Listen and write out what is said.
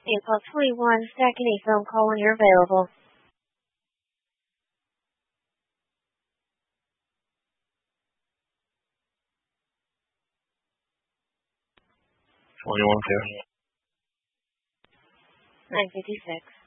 April 21, second phone call when you're available. $21. 956.